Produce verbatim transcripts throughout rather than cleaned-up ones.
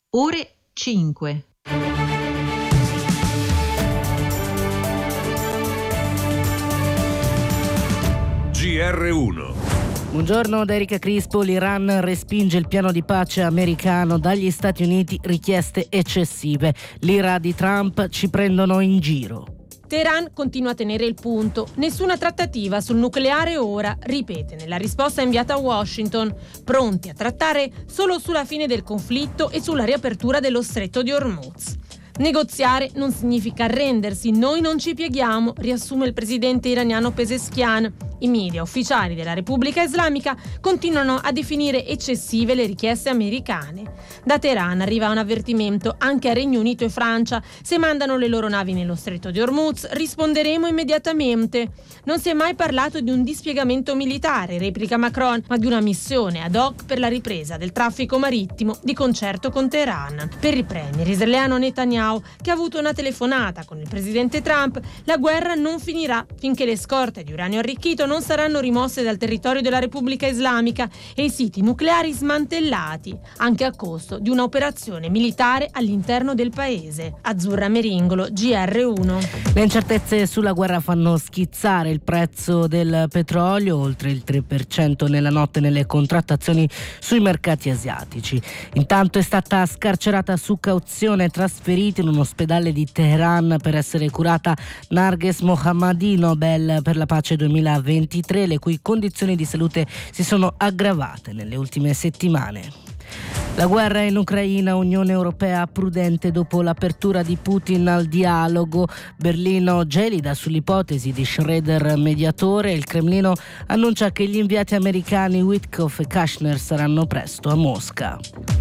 ore cinque. G R uno. Buongiorno da Erika Crispo. L'Iran respinge il piano di pace americano, dagli Stati Uniti richieste eccessive. L'Ira di Trump: ci prendono in giro. Teheran continua a tenere il punto. Nessuna trattativa sul nucleare ora, ripete nella risposta inviata a Washington, pronti a trattare solo sulla fine del conflitto e sulla riapertura dello stretto di Hormuz. Negoziare non significa arrendersi, noi non ci pieghiamo, riassume il presidente iraniano Pezeshkian. I media ufficiali della Repubblica Islamica continuano a definire eccessive le richieste americane. Da Teheran arriva un avvertimento anche a Regno Unito e Francia: se mandano le loro navi nello stretto di Hormuz risponderemo immediatamente. Non si è mai parlato di un dispiegamento militare, replica Macron, ma di una missione ad hoc per la ripresa del traffico marittimo di concerto con Teheran. Per il premier israeliano Netanyahu, che ha avuto una telefonata con il presidente Trump, la guerra non finirà finché le scorte di uranio arricchito non saranno rimosse dal territorio della Repubblica Islamica e i siti nucleari smantellati, anche a costo di un'operazione militare all'interno del paese. Azzurra Meringolo, G R uno. Le incertezze sulla guerra fanno schizzare il prezzo del petrolio, oltre il tre per cento nella notte nelle contrattazioni sui mercati asiatici. Intanto è stata scarcerata su cauzione e trasferita in un ospedale di Teheran per essere curata Narges Mohammadi, Nobel per la pace duemilaventitré, le cui condizioni di salute si sono aggravate nelle ultime settimane. La guerra in Ucraina, Unione Europea prudente dopo l'apertura di Putin al dialogo. Berlino gelida sull'ipotesi di Schröder mediatore. Il Cremlino annuncia che gli inviati americani Witkoff e Kushner saranno presto a Mosca.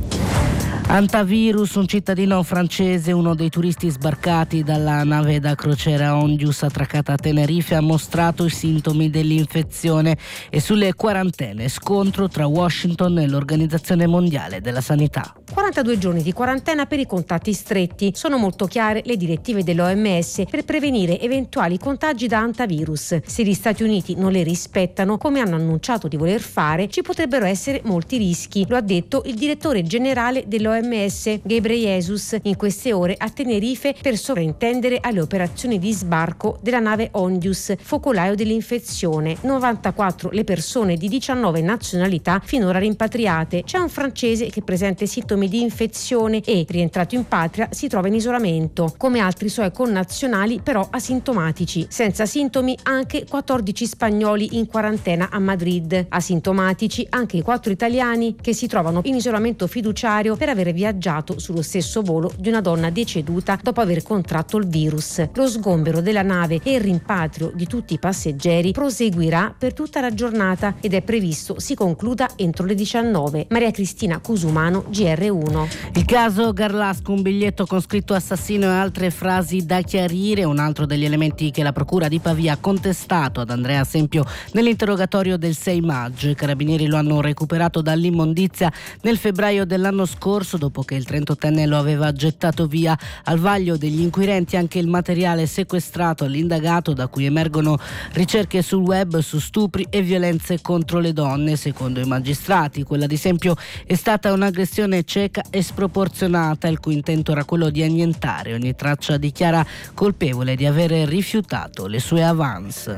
Antivirus, un cittadino francese, uno dei turisti sbarcati dalla nave da crociera Ondius attraccata a Tenerife, ha mostrato i sintomi dell'infezione. E sulle quarantene, scontro tra Washington e l'Organizzazione Mondiale della Sanità. quarantadue giorni di quarantena per i contatti stretti. Sono molto chiare le direttive dell'O M S per prevenire eventuali contagi da antivirus. Se gli Stati Uniti non le rispettano, come hanno annunciato di voler fare, ci potrebbero essere molti rischi. Lo ha detto il direttore generale dell'O M S, Ghebreyesus, in queste ore a Tenerife per sovrintendere alle operazioni di sbarco della nave Ondius, focolaio dell'infezione. novantaquattro le persone di diciannove nazionalità finora rimpatriate. C'è un francese che presenta sintomi di infezione e, rientrato in patria, si trova in isolamento, come altri suoi connazionali però asintomatici. Senza sintomi anche quattordici spagnoli in quarantena a Madrid. Asintomatici anche i quattro italiani che si trovano in isolamento fiduciario per aver viaggiato sullo stesso volo di una donna deceduta dopo aver contratto il virus. Lo sgombero della nave e il rimpatrio di tutti i passeggeri proseguirà per tutta la giornata ed è previsto si concluda entro le diciannove. Maria Cristina Cusumano, G R uno. Il caso Garlasco, un biglietto con scritto assassino e altre frasi da chiarire, un altro degli elementi che la procura di Pavia ha contestato ad Andrea Sempio nell'interrogatorio del sei maggio. I carabinieri lo hanno recuperato dall'immondizia nel febbraio dell'anno scorso, dopo che il trentottenne lo aveva gettato via. Al vaglio degli inquirenti anche il materiale sequestrato all'indagato, da cui emergono ricerche sul web su stupri e violenze contro le donne. Secondo i magistrati, quella di Sempio è stata un'aggressione cieca e sproporzionata, il cui intento era quello di annientare ogni traccia di Chiara, colpevole di avere rifiutato le sue avance.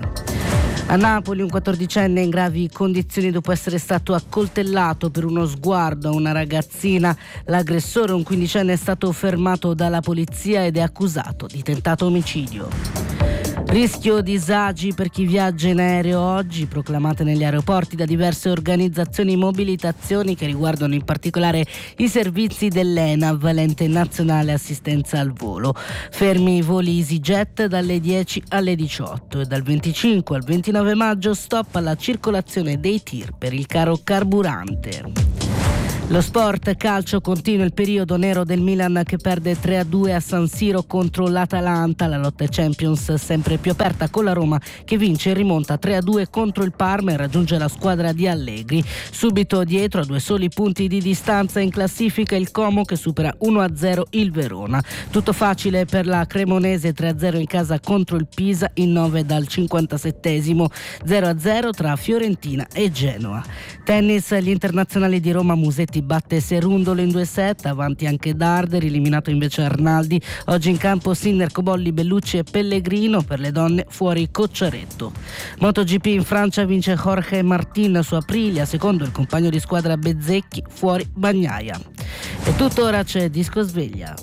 A Napoli un quattordicenne in gravi condizioni dopo essere stato accoltellato per uno sguardo a una ragazzina. L'aggressore, un quindicenne, è stato fermato dalla polizia ed è accusato di tentato omicidio. Rischio disagi per chi viaggia in aereo oggi, proclamate negli aeroporti da diverse organizzazioni mobilitazioni che riguardano in particolare i servizi dell'ENAV, l'ente nazionale assistenza al volo. Fermi i voli EasyJet dalle dieci alle diciotto e dal venticinque al ventinove maggio stop alla circolazione dei tir per il caro carburante. Lo sport, calcio, continua il periodo nero del Milan che perde tre a due a San Siro contro l'Atalanta. La lotta ai Champions sempre più aperta con la Roma che vince e rimonta tre a due contro il Parma e raggiunge la squadra di Allegri. Subito dietro, a due soli punti di distanza in classifica, il Como che supera uno a zero il Verona. Tutto facile per la Cremonese, tre a zero in casa contro il Pisa in nove dal cinquantasettesimo, zero a zero tra Fiorentina e Genoa. Tennis, gli internazionali di Roma Musetti Chieti batte Serundolo in due set, avanti anche Darder, eliminato invece Arnaldi. Oggi in campo Sinner, Cobolli, Bellucci e Pellegrino, per le donne fuori Cocciaretto. MotoGP in Francia vince Jorge Martin su Aprilia, secondo il compagno di squadra Bezzecchi, fuori Bagnaia. E tuttora c'è Disco Sveglia.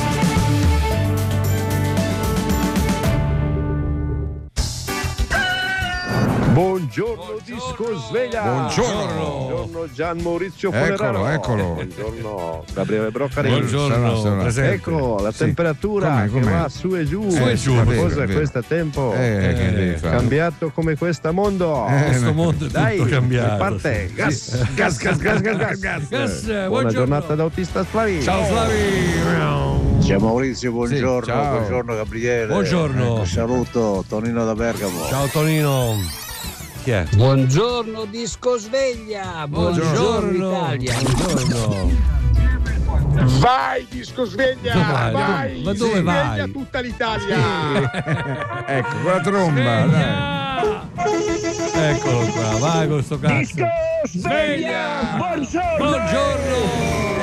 Buongiorno, Disco Sveglia. Buongiorno. Buongiorno Gian Maurizio Eccolo, Poneraro. eccolo. Buongiorno Gabriele Broccari. Buongiorno, sono, sono. Ecco la Sì. temperatura Com'è, che com'è? va su e giù. Su e giù, Che vero, cosa è vero. questo tempo? Eh, che devi fare? Cambiato come questo mondo. Eh, Questo mondo è Dai, tutto cambiato. parte. Gas, gas, gas, gas, gas, gas, gas. Gas, Buona buongiorno. giornata da autista Flavi. Ciao Flavi. Ciao Maurizio, buongiorno, Sì, ciao. buongiorno Gabriele. Buongiorno. Ecco, saluto Tonino da Bergamo. Ciao Tonino. Chi è? Buongiorno Disco Sveglia, buongiorno, Italia. Buongiorno. Vai Disco Sveglia, Vai, vai, ma dove sveglia vai? tutta l'Italia. Ecco, con la tromba, dai. Eccolo qua, vai con sto cazzo. Disco Sveglia, buongiorno. Buongiorno.